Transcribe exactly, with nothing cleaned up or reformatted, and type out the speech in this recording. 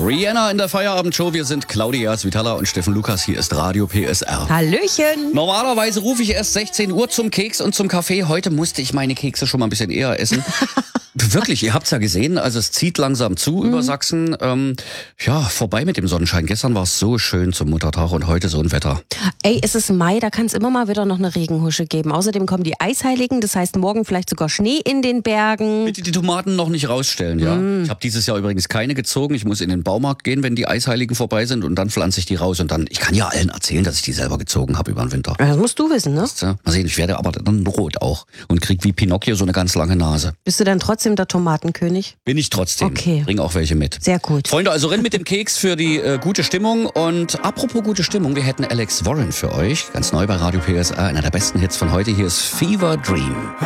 Rihanna in der Feierabendshow. Wir sind Claudia Svitala und Steffen Lukas. Hier ist Radio P S R. Hallöchen. Normalerweise rufe ich erst sechzehn Uhr zum Keks und zum Kaffee. Heute musste ich meine Kekse schon mal ein bisschen eher essen. Wirklich, ihr habt's ja gesehen, also es zieht langsam zu mhm. über Sachsen. Ähm, ja, vorbei mit dem Sonnenschein. Gestern war es so schön zum Muttertag und heute so ein Wetter. Ey, es ist Mai, da kann es immer mal wieder noch eine Regenhusche geben. Außerdem kommen die Eisheiligen, das heißt morgen vielleicht sogar Schnee in den Bergen. Bitte die Tomaten noch nicht rausstellen, ja. Mhm. Ich habe dieses Jahr übrigens keine gezogen. Ich muss in den Baumarkt gehen, wenn die Eisheiligen vorbei sind und dann pflanze ich die raus. Und dann, ich kann ja allen erzählen, dass ich die selber gezogen habe über den Winter. Das musst du wissen, ne? Ja, mal sehen, ich werde aber dann rot auch und krieg wie Pinocchio so eine ganz lange Nase. Bist du dann trotzdem der Tomatenkönig? Bin ich trotzdem. Okay. Bring auch welche mit. Sehr gut. Freunde, also renn mit dem Keks für die äh, gute Stimmung. Und apropos gute Stimmung, wir hätten Alex Warren für euch. Ganz neu bei Radio P S R. Einer der besten Hits von heute. Hier ist Fever Dream.